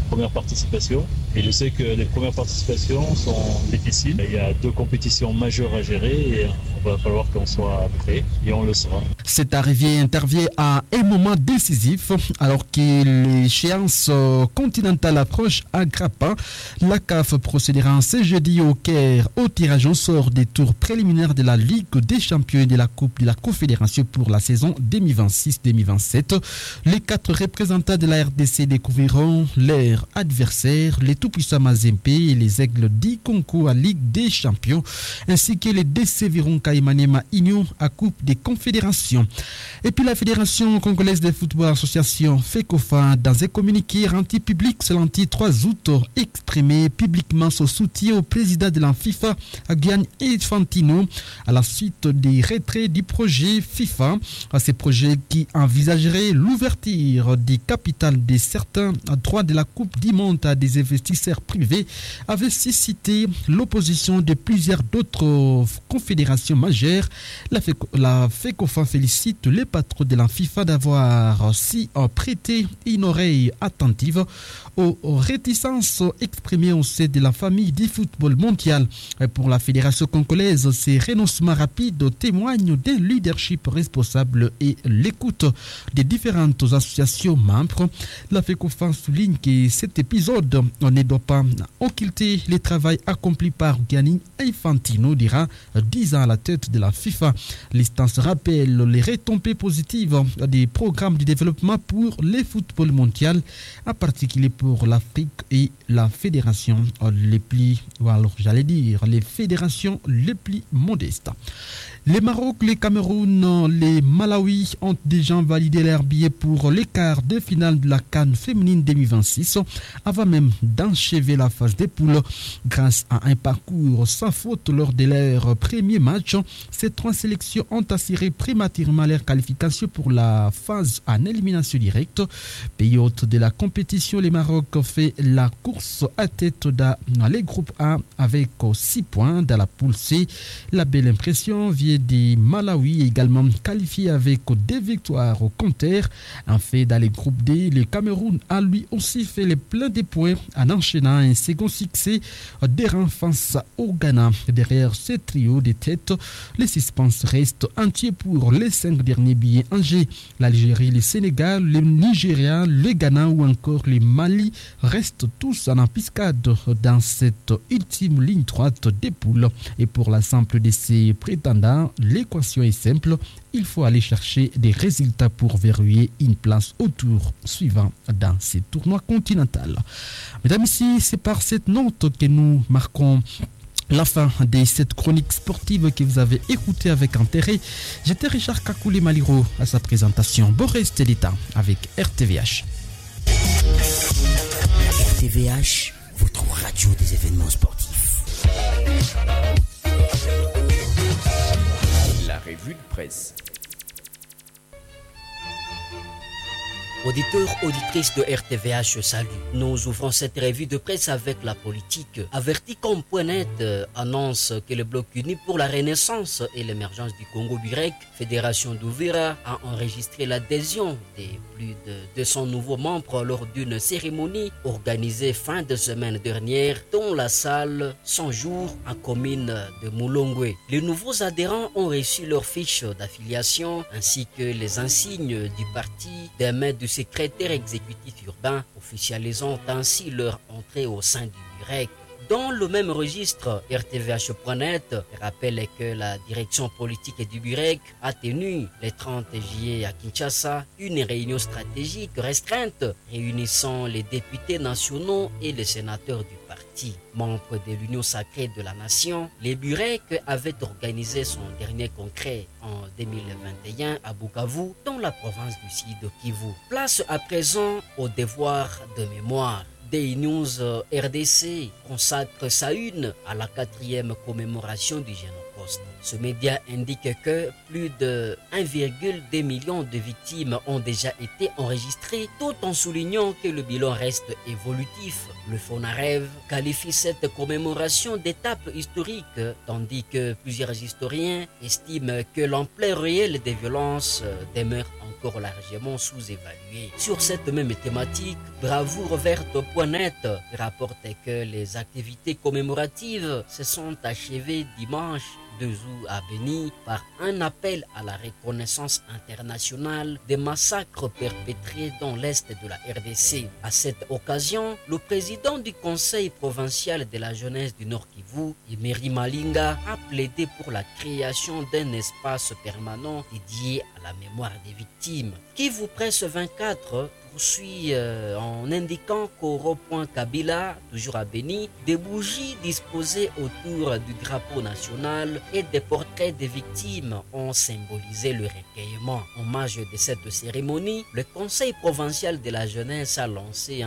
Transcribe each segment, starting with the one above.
première participation. Et je sais que les premières participations sont difficiles. Il y a 2 compétitions majeures à gérer et il va falloir qu'on soit prêt et on le sera. Cette arrivée intervient à un moment décisif alors que l'échéance continentale approche à grands pas. La CAF procédera ce jeudi au Caire au tirage au sort des tours préliminaires de la Ligue des champions et de la Coupe de la Confédération pour la saison 2026-2027. Les 4 représentants de la RDC découvriront leur adversaire, les tout-puissants Mazembe et les Aigles d'Ikonko à Ligue des champions, ainsi que les DC Virunga et Maniema Union à Coupe des Confédérations. Et puis la Fédération congolaise de football association FECOFA, dans un communiqué rendu public ce lundi 3 août, exprimé publiquement son soutien au président de la FIFA, Gianni Infantino, à la suite des retraits du projet FIFA. À ces projets qui envisagerait l'ouverture des capitales de certains droits de la Coupe du Monde à des investisseurs privés avait suscité l'opposition de plusieurs d'autres confédérations majeures. La FECOFA félicite les patrons de la FIFA d'avoir si prêté une oreille attentive aux réticences exprimées au sein de la famille du football mondial. Pour la fédération congolaise, ces renoncements rapides témoignent d'un leadership responsable et l'écoute des différentes associations membres. La FECOFA souligne que cet épisode ne doit pas occulter le travail accompli par Gianni Infantino durant 10 ans à la tête de la FIFA. L'instance rappelle les retombées positives des programmes de développement pour le football mondial, en particulier pour l'Afrique et la fédération les plus, les fédérations les plus modestes. Les Maroc, les Cameroun, les Malawi ont déjà validé leur billet pour les quarts de finale de la CAN féminine 2026 avant même d'enchever la phase des poules. Grâce à un parcours sans faute lors de leur premier match, ces 3 sélections ont assuré prématurément leur qualification pour la phase en élimination directe. Pays hôte de la compétition, les Maroc fait la course à tête dans les groupes A avec 6 points dans la poule C. La belle impression vient des Malawi, également qualifié avec 2 victoires au compteur. En fait, dans les groupes D, le Cameroun a lui aussi fait le plein de points en enchaînant un second succès des rangs face au Ghana. Derrière ce trio de tête, le suspense reste entier pour les 5 derniers billets en jeu. L'Algérie, le Sénégal, le Nigeria, le Ghana ou encore le Mali restent tous en embuscade dans cette ultime ligne droite des poules. Et pour l'ensemble de ces prétendants, l'équation est simple. Il faut aller chercher des résultats pour verrouiller une place au tour suivant dans ces tournois continentaux. Mesdames et messieurs, c'est par cette note que nous marquons la fin de cette chronique sportive que vous avez écoutée avec intérêt. J'étais Richard Kakouly Maliro à sa présentation. Bon reste d'état avec RTVH. RTVH, votre radio des événements sportifs. La revue de presse. Auditeurs, auditrices de RTVH, salut. Nous ouvrons cette revue de presse avec la politique. Averticom.net annonce que le Bloc uni pour la renaissance et l'émergence du Congo-Burek, Fédération d'Ouvira, a enregistré l'adhésion des plus de 200 nouveaux membres lors d'une cérémonie organisée fin de semaine dernière dans la salle 100 jours en commune de Moulongwe. Les nouveaux adhérents ont reçu leur fiche d'affiliation ainsi que les insignes du parti des mains du secrétaire exécutif urbain, officialisant ainsi leur entrée au sein du Burek. Dans le même registre, RTVH.net rappelle que la direction politique du Burek a tenu le 30 juillet à Kinshasa une réunion stratégique restreinte réunissant les députés nationaux et les sénateurs du parti. Membre de l'Union sacrée de la nation, le Burek avait organisé son dernier congrès en 2021 à Bukavu, dans la province du Sud Kivu. Place à présent au devoir de mémoire. Day News RDC consacre sa une à la 4e commémoration du Génocoste. Ce média indique que plus de 1,2 million de victimes ont déjà été enregistrées, tout en soulignant que le bilan reste évolutif. Le FONAREV qualifie cette commémoration d'étape historique, tandis que plusieurs historiens estiment que l'ampleur réelle des violences demeure encore largement sous-évaluée. Sur cette même thématique, bravoureVerte.net rapporte que les activités commémoratives se sont achevées dimanche 2 août à Beni par un appel à la reconnaissance internationale des massacres perpétrés dans l'est de la RDC. À cette occasion, le président du conseil provincial de la jeunesse du Nord Kivu, Emery Malinga, a plaidé pour la création d'un espace permanent dédié à la mémoire des victimes. Kivu Presse 24 poursuit en indiquant qu'au rond-point Kabila, toujours à Beni, des bougies disposées autour du drapeau national et des portraits des victimes ont symbolisé le recueillement. En hommage de cette cérémonie, le Conseil provincial de la jeunesse a lancé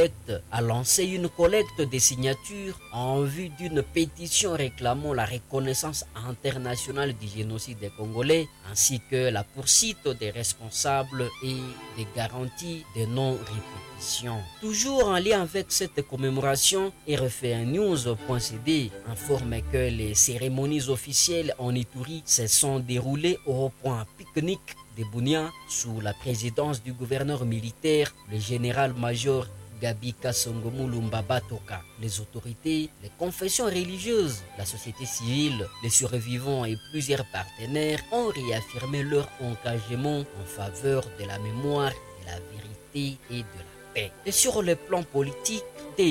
une collecte de signatures en vue d'une pétition réclamant la reconnaissance internationale du génocide des Congolais, ainsi que la poursuite des responsables et des garanties de non-répétition. Toujours en lien avec cette commémoration, RFI News.cd informe que les cérémonies officielles en Ituri se sont déroulées au point pique-nique de Bunia sous la présidence du gouverneur militaire, le général-major Gabi Kasongo Mulumba Batoka. Les autorités, les confessions religieuses, la société civile, les survivants et plusieurs partenaires ont réaffirmé leur engagement en faveur de la mémoire, de la vérité et de la paix. Et sur le plan politique,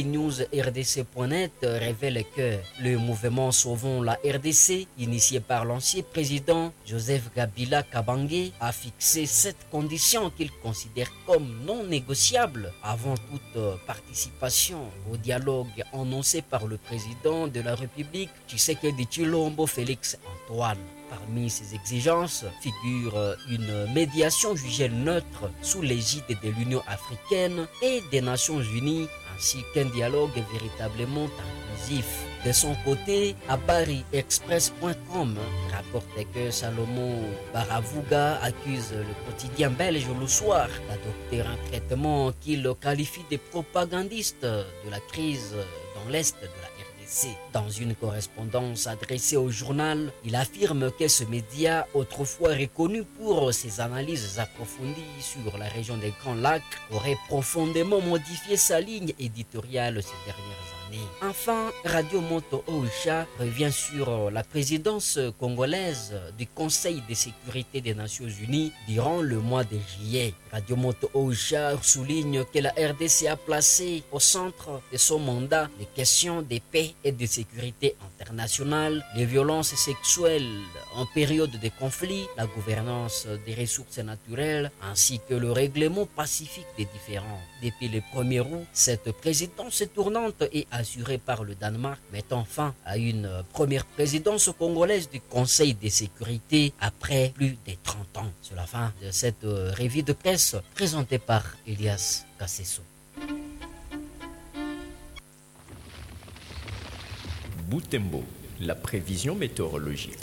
TNewsRDC.net révèle que le mouvement Sauvons la RDC, initié par l'ancien président Joseph Kabila Kabange, a fixé 7 conditions qu'il considère comme non négociables avant toute participation au dialogue annoncé par le président de la République, Tshisekedi Tshilombo Félix Antoine. Parmi ces exigences figure une médiation jugée neutre sous l'égide de l'Union africaine et des Nations unies, ainsi qu'un dialogue véritablement inclusif. De son côté, AbariExpress.com rapporte que Salomon Baravuga accuse le quotidien belge Le Soir d'adopter un traitement qu'il qualifie de propagandiste de la crise dans l'Est de la RDC. Dans une correspondance adressée au journal, il affirme que ce média, autrefois reconnu pour ses analyses approfondies sur la région des Grands Lacs, aurait profondément modifié sa ligne éditoriale ces dernières années. Enfin, Radio Moto Oisha revient sur la présidence congolaise du Conseil de sécurité des Nations Unies durant le mois de juillet. Radio Moto Oisha souligne que la RDC a placé au centre de son mandat les questions de paix et de sécurité internationale, les violences sexuelles en période de conflit, la gouvernance des ressources naturelles, ainsi que le règlement pacifique des différends. Depuis le 1er août, cette présidence tournante est assurée par le Danemark, mettant fin à une première présidence congolaise du Conseil de sécurité après plus de 30 ans. C'est la fin de cette revue de presse présentée par Elias Kasseso. Butembo, la prévision météorologique.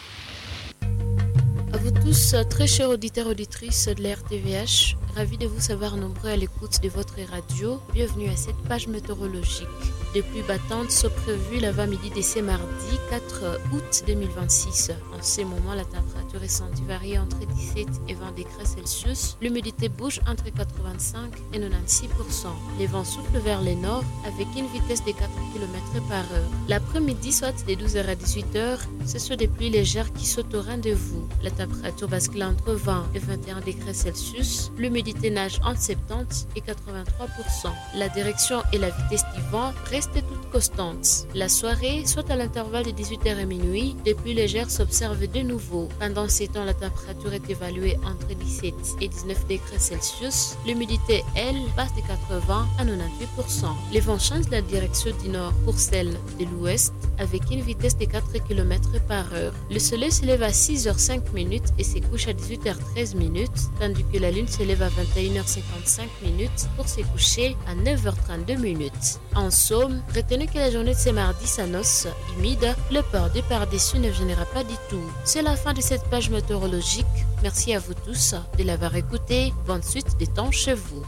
À vous tous, très chers auditeurs et auditrices de la RTVH, ravis de vous savoir nombreux à l'écoute de votre radio. Bienvenue à cette page météorologique. Des pluies battantes sont prévues l'avant-midi de ce mardi 4 août 2026. En ce moment, la température est sentie varier entre 17 et 20 degrés Celsius. L'humidité bouge entre 85 et 96%. Les vents soufflent vers le nord avec une vitesse de 4 km par heure. L'après-midi, soit de 12h à 18h, ce sont des pluies légères qui sautent au rendez-vous. La température bascule entre 20 et 21 degrés Celsius. L'humidité nage entre 70 et 83%. La direction et la vitesse du vent restent toutes constantes. La soirée, soit à l'intervalle de 18h et minuit, des pluies légères s'observent de nouveau. Pendant ces temps, la température est évaluée entre 17 et 19 degrés Celsius. L'humidité, elle, passe de 80 à 98%. Les vents changent la direction du nord pour celle de l'ouest avec une vitesse de 4 km par heure. Le soleil se lève à 6h05 et se couche à 18h13 tandis que la lune se lève à 21h55 pour se coucher à 9h32. En somme, retenez que la journée de ce mardi s'annonce humide. Le port du par-dessus ne viendra pas du tout. C'est la fin de cette page météorologique. Merci à vous tous de l'avoir écouté. Bonne suite des temps chez vous.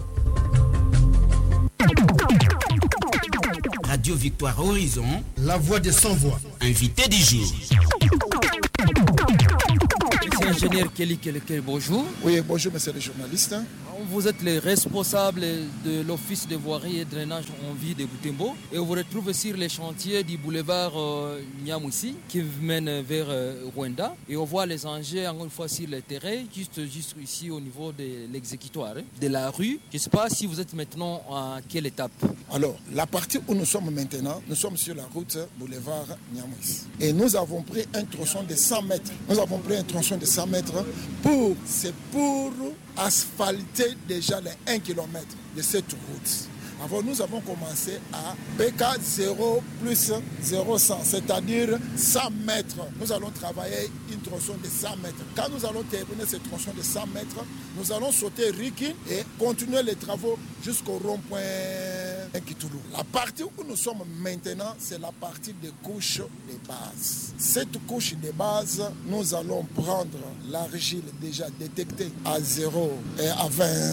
Radio Victoire Horizon, la voix des sans-voix. Invité du jour. Ingénieur Kelly, bonjour. Oui, bonjour monsieur le journaliste. Vous êtes le responsable de l'Office de voirie et drainage en ville de Butembo et on vous retrouve sur les chantiers du boulevard Nyamwisi qui mène vers Rwanda et on voit les engins encore une fois sur le terrain, juste ici au niveau de l'exécutoire de la rue. Je ne sais pas si vous êtes maintenant à quelle étape. Alors, la partie où nous sommes maintenant, nous sommes sur la route boulevard Nyamwisi et nous avons pris un tronçon de 100 mètres. Nous avons pris un tronçon de 100 mètres pour asphalter déjà les 1 km de cette route. Alors nous avons commencé à BK 0 plus 0,100, c'est-à-dire 100 mètres. Nous allons travailler une tronçon de 100 mètres. Quand nous allons terminer cette tronçon de 100 mètres, nous allons sauter Rikin et continuer les travaux jusqu'au rond-point Kitoulou. La partie où nous sommes maintenant, c'est la partie de couche de base. Cette couche de base, nous allons prendre l'argile déjà détectée à 0 et à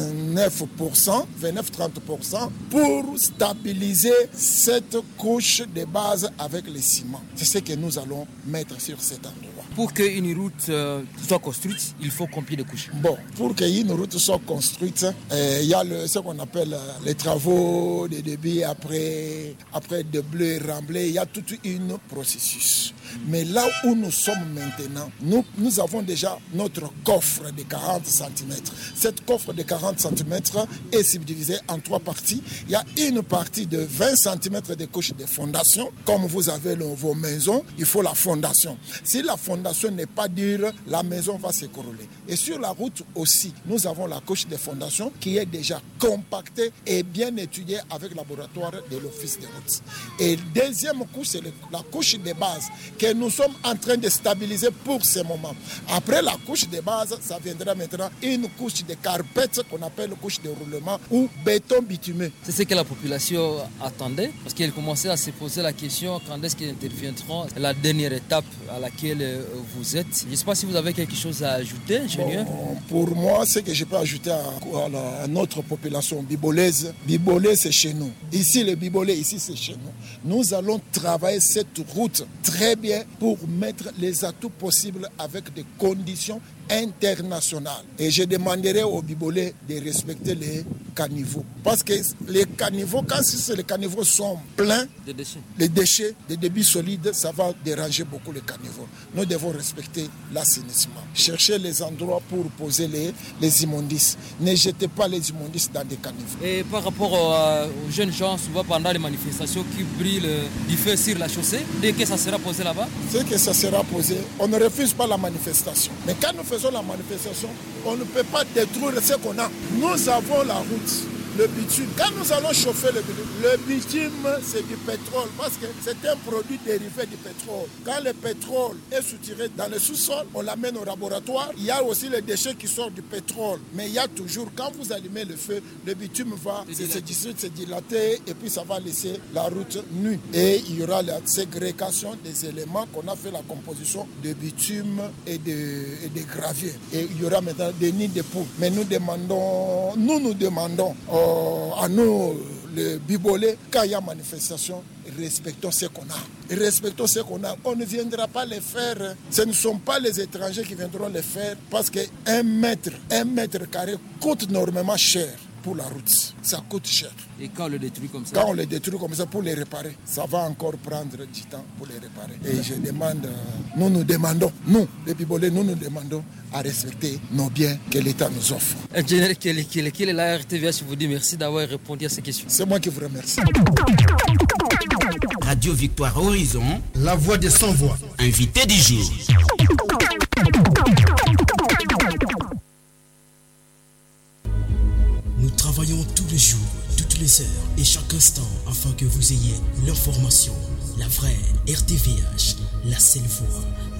29%, 29-30%, pour stabiliser cette couche de base avec le ciment. C'est ce que nous allons mettre sur cet endroit. Pour qu'une route soit construite, il faut combien de couches? Bon, pour qu'une route soit construite, il y a ce qu'on appelle les travaux de débit après de bleu remblé. Il y a tout un processus. Mais là où nous sommes maintenant, nous avons déjà notre coffre de 40 cm. Cette coffre de 40 cm est subdivisée en 3 parties. Il y a une partie de 20 cm de couche de fondation. Comme vous avez vos maisons, il faut la fondation. Si la fondation n'est pas dure, la maison va s'écrouler. Et sur la route aussi, nous avons la couche de fondation qui est déjà compactée et bien étudiée avec le laboratoire de l'Office des routes. Et deuxième couche, c'est la couche de base que nous sommes en train de stabiliser pour ce moment. Après la couche de base, ça viendra maintenant une couche de carpette qu'on appelle couche de roulement ou béton bitumé. C'est ce que la population attendait parce qu'elle commençait à se poser la question quand est-ce qu'ils interviendront la dernière étape à laquelle vous êtes. Je ne sais pas si vous avez quelque chose à ajouter, ingénieur. Bon, pour moi, ce que je peux ajouter à notre population bibolaise, Bibolais c'est chez nous. Ici, le Bibolais, ici c'est chez nous. Nous allons travailler cette route très bien pour mettre les atouts possibles avec des conditions internationales. Et je demanderai aux Bibolais de respecter les caniveaux. Parce que les caniveaux, quand les caniveaux sont pleins, les déchets, des débits solides, ça va déranger beaucoup les caniveaux. Nous devons respecter l'assainissement. Chercher les endroits pour poser les immondices. Ne jetez pas les immondices dans des caniveaux. Et par rapport aux jeunes gens, souvent pendant les manifestations qui brillent du feu sur la chaussée, dès que ça sera posé là-bas? Dès que ça sera posé, on ne refuse pas la manifestation. Mais quand nous faisons la manifestation, on ne peut pas détruire ce qu'on a. Nous avons la route, le bitume. Quand nous allons chauffer le bitume, c'est du pétrole parce que c'est un produit dérivé du pétrole. Quand le pétrole est soutiré dans le sous-sol, on l'amène au laboratoire. Il y a aussi les déchets qui sortent du pétrole. Mais il y a toujours, quand vous allumez le feu, le bitume va se dilater et puis ça va laisser la route nue. Et il y aura la ségrégation des éléments qu'on a fait la composition de bitume et de gravier. Et il y aura maintenant des nids de poules. Mais nous demandons à nous, les Bibolais, quand il y a manifestation, respectons ce qu'on a. Respectons ce qu'on a. On ne viendra pas les faire. Ce ne sont pas les étrangers qui viendront les faire parce qu'un mètre carré coûte normalement cher. Pour la route, ça coûte cher. Et quand on le détruit comme ça? Quand on le détruit comme ça, pour les réparer, ça va encore prendre du temps pour les réparer. Et je demande, nous demandons, nous, les Bibolais, nous demandons à respecter nos biens que l'État nous offre. Ingénieur Kelly, la RTVH vous dit merci d'avoir répondu à ces questions. C'est moi qui vous remercie. Radio Victoire Horizon, La voix des sans-voix. invité du jour. Nous travaillons tous les jours, toutes les heures et chaque instant afin que vous ayez l'information, la vraie RTVH, la seule voix,